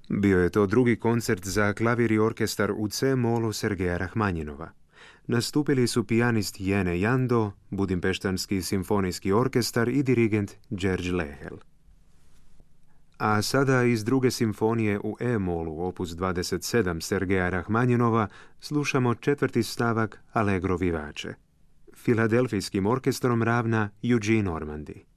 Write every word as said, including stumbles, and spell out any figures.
Bio je to drugi koncert za klavir i orkestar u C-molu Sergeja Rahmanjinova. Nastupili su pijanist Jene Jando, Budimpeštanski simfonijski orkestar i dirigent Đerđ Lehel. A sada iz druge simfonije u E-molu, opus dvadeset sedam Sergeja Rahmanjinova, slušamo četvrti stavak Allegro vivace. Filadelfijskim orkestrom ravna Eugene Ormandy.